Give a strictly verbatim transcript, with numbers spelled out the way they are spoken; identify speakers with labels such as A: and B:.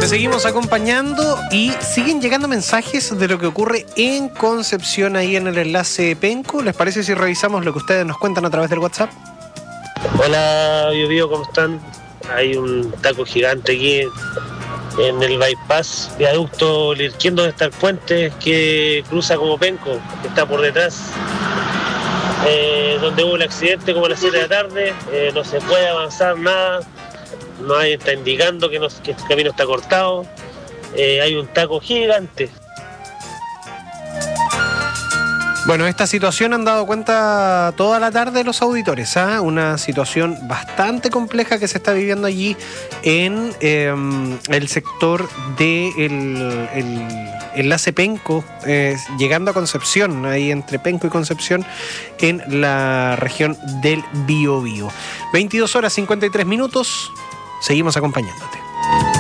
A: Te seguimos acompañando y siguen llegando mensajes de lo que ocurre en Concepción ahí en el enlace Penco. ¿Les parece si revisamos lo que ustedes nos cuentan a través del WhatsApp?
B: Hola, Bio Bio, ¿cómo están? Hay un taco gigante aquí en el bypass, viaducto Lirquén, donde está el puente que cruza como Penco, que está por detrás, eh, donde hubo el accidente como a las siete de la tarde. Eh, no se puede avanzar nada, no hay, está indicando que, no, que el camino está cortado. Eh, hay un taco gigante.
A: Bueno, esta situación han dado cuenta toda la tarde los auditores, ¿ah? Una situación bastante compleja que se está viviendo allí en eh, el sector del el enlace Penco, eh, llegando a Concepción, ahí entre Penco y Concepción, en la región del Biobío. veintidós horas cincuenta y tres minutos, seguimos acompañándote.